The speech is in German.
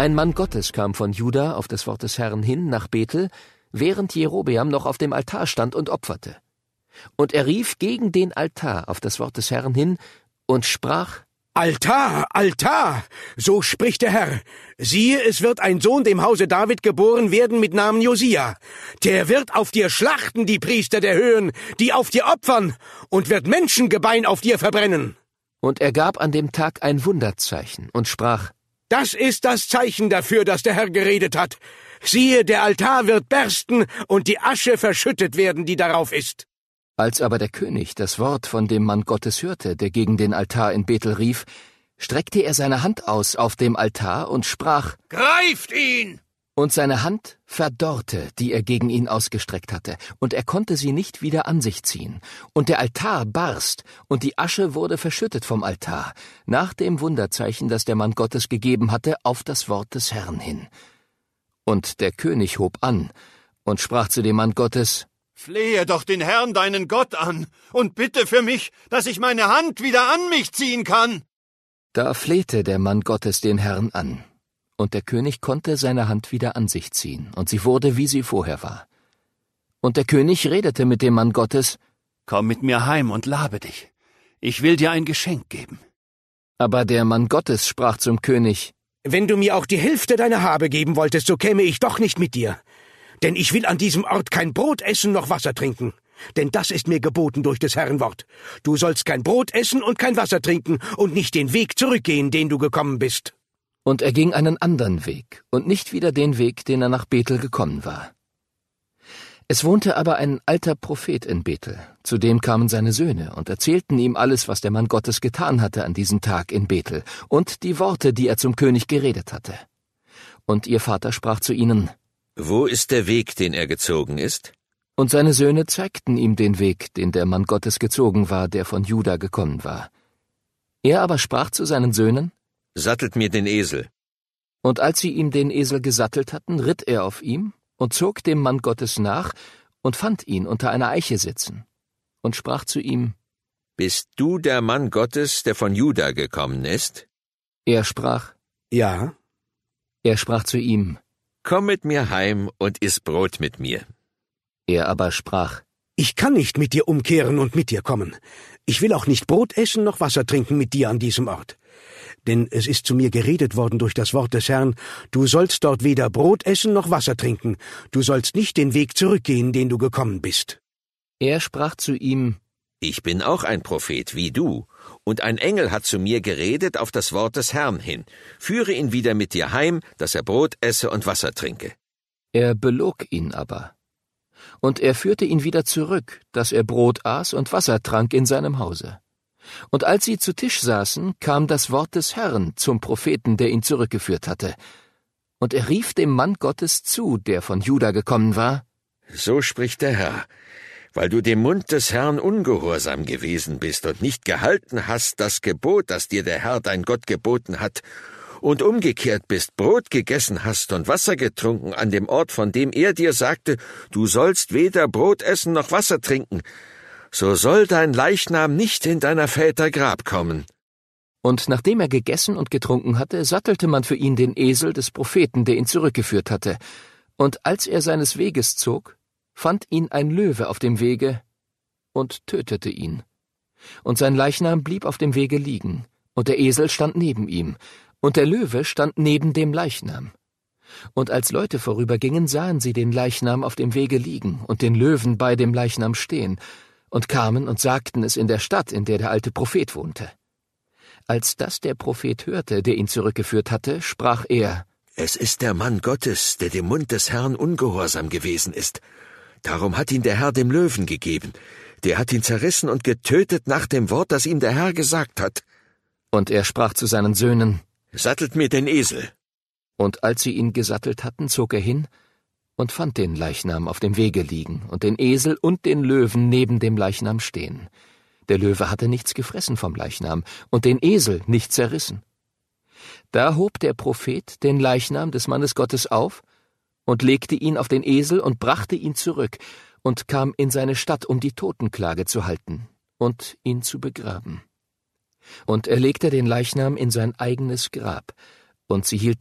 Ein Mann Gottes kam von Juda auf das Wort des Herrn hin nach Bethel, während Jerobeam noch auf dem Altar stand und opferte. Und er rief gegen den Altar auf das Wort des Herrn hin und sprach: Altar, Altar, so spricht der Herr. Siehe, es wird ein Sohn dem Hause David geboren werden mit Namen Josia. Der wird auf dir schlachten, die Priester der Höhen, die auf dir opfern, und wird Menschengebein auf dir verbrennen. Und er gab an dem Tag ein Wunderzeichen und sprach: Das ist das Zeichen dafür, dass der Herr geredet hat. Siehe, der Altar wird bersten und die Asche verschüttet werden, die darauf ist. Als aber der König das Wort von dem Mann Gottes hörte, der gegen den Altar in Bethel rief, streckte er seine Hand aus auf dem Altar und sprach: Greift ihn! Und seine Hand verdorrte, die er gegen ihn ausgestreckt hatte, und er konnte sie nicht wieder an sich ziehen. Und der Altar barst, und die Asche wurde verschüttet vom Altar, nach dem Wunderzeichen, das der Mann Gottes gegeben hatte, auf das Wort des Herrn hin. Und der König hob an und sprach zu dem Mann Gottes: Flehe doch den Herrn, deinen Gott, an, und bitte für mich, dass ich meine Hand wieder an mich ziehen kann. Da flehte der Mann Gottes den Herrn an. Und der König konnte seine Hand wieder an sich ziehen, und sie wurde, wie sie vorher war. Und der König redete mit dem Mann Gottes: Komm mit mir heim und labe dich. Ich will dir ein Geschenk geben. Aber der Mann Gottes sprach zum König: Wenn du mir auch die Hälfte deiner Habe geben wolltest, so käme ich doch nicht mit dir. Denn ich will an diesem Ort kein Brot essen noch Wasser trinken. Denn das ist mir geboten durch des Herrn Wort. Du sollst kein Brot essen und kein Wasser trinken und nicht den Weg zurückgehen, den du gekommen bist. Und er ging einen anderen Weg und nicht wieder den Weg, den er nach Bethel gekommen war. Es wohnte aber ein alter Prophet in Bethel. Zu dem kamen seine Söhne und erzählten ihm alles, was der Mann Gottes getan hatte an diesem Tag in Bethel und die Worte, die er zum König geredet hatte. Und ihr Vater sprach zu ihnen: Wo ist der Weg, den er gezogen ist? Und seine Söhne zeigten ihm den Weg, den der Mann Gottes gezogen war, der von Juda gekommen war. Er aber sprach zu seinen Söhnen: Sattelt mir den Esel. Und als sie ihm den Esel gesattelt hatten, ritt er auf ihm und zog dem Mann Gottes nach und fand ihn unter einer Eiche sitzen und sprach zu ihm: Bist du der Mann Gottes, der von Juda gekommen ist? Er sprach: Ja. Er sprach zu ihm: Komm mit mir heim und iss Brot mit mir. Er aber sprach: Ich kann nicht mit dir umkehren und mit dir kommen. Ich will auch nicht Brot essen noch Wasser trinken mit dir an diesem Ort. Denn es ist zu mir geredet worden durch das Wort des Herrn: Du sollst dort weder Brot essen noch Wasser trinken. Du sollst nicht den Weg zurückgehen, den du gekommen bist. Er sprach zu ihm: Ich bin auch ein Prophet wie du, und ein Engel hat zu mir geredet auf das Wort des Herrn hin. Führe ihn wieder mit dir heim, dass er Brot esse und Wasser trinke. Er belog ihn aber. Und er führte ihn wieder zurück, dass er Brot aß und Wasser trank in seinem Hause. Und als sie zu Tisch saßen, kam das Wort des Herrn zum Propheten, der ihn zurückgeführt hatte. Und er rief dem Mann Gottes zu, der von Juda gekommen war: So spricht der Herr: Weil du dem Mund des Herrn ungehorsam gewesen bist und nicht gehalten hast das Gebot, das dir der Herr dein Gott geboten hat, und umgekehrt bist, Brot gegessen hast und Wasser getrunken an dem Ort, von dem er dir sagte, du sollst weder Brot essen noch Wasser trinken, so soll dein Leichnam nicht in deiner Väter Grab kommen. Und nachdem er gegessen und getrunken hatte, sattelte man für ihn den Esel des Propheten, der ihn zurückgeführt hatte. Und als er seines Weges zog, fand ihn ein Löwe auf dem Wege und tötete ihn. Und sein Leichnam blieb auf dem Wege liegen, und der Esel stand neben ihm, und der Löwe stand neben dem Leichnam. Und als Leute vorübergingen, sahen sie den Leichnam auf dem Wege liegen und den Löwen bei dem Leichnam stehen, und kamen und sagten es in der Stadt, in der der alte Prophet wohnte. Als das der Prophet hörte, der ihn zurückgeführt hatte, sprach er: Es ist der Mann Gottes, der dem Mund des Herrn ungehorsam gewesen ist. Darum hat ihn der Herr dem Löwen gegeben. Der hat ihn zerrissen und getötet nach dem Wort, das ihm der Herr gesagt hat. Und er sprach zu seinen Söhnen: Sattelt mir den Esel. Und als sie ihn gesattelt hatten, zog er hin und fand den Leichnam auf dem Wege liegen und den Esel und den Löwen neben dem Leichnam stehen. Der Löwe hatte nichts gefressen vom Leichnam und den Esel nicht zerrissen. Da hob der Prophet den Leichnam des Mannes Gottes auf und legte ihn auf den Esel und brachte ihn zurück und kam in seine Stadt, um die Totenklage zu halten und ihn zu begraben. Und er legte den Leichnam in sein eigenes Grab, und sie hielten